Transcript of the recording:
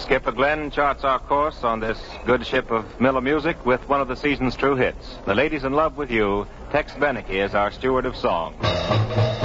Skipper Glenn charts our course on this good ship of Miller music with one of the season's true hits. The Lady's in Love with You. Tex Beneke is our steward of song.